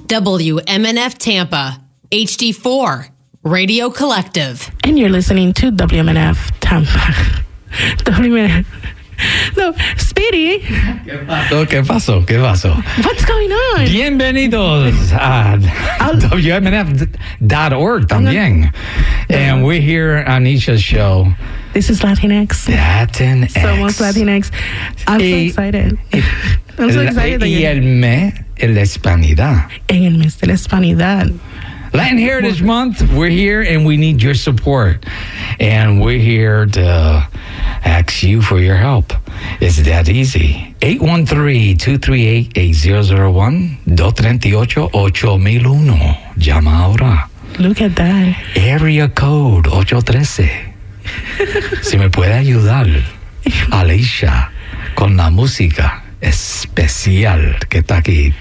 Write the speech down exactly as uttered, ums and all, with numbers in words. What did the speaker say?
W M N F Tampa, H D four, Radio Collective. And you're listening to W M N F Tampa. W M N F. No, Speedy. ¿Qué pasó? ¿Qué pasó? ¿Qué pasó? What's going on? Bienvenidos a W M N F dot org también. And we're here on Anisha's show. This is Latinx. Latinx. Somos Latinx. I'm so excited. I'm so excited. Y el mes de la Hispanidad. En el mes de la Hispanidad. Latin Heritage Month, we're here and we need your support. And we're here to ask you for your help. It's that easy. eight one three, two three eight, eight zero zero one, two three eight, eight zero zero one. Llama ahora. Look at that. Area code eight one three. Si me puede ayudar, Alicia, con la música especial que está aquí.